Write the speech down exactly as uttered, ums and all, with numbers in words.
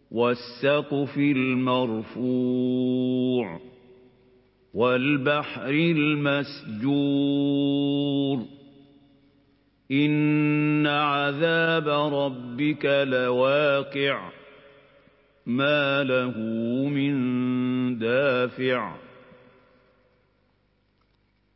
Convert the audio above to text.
وَالسَّقْفِ الْمَرْفُوعِ وَالْبَحْرِ الْمَسْجُورِ إِنَّ عَذَابَ رَبِّكَ لَوَاقِعٌ مَا لَهُ مِن دَافِعٍ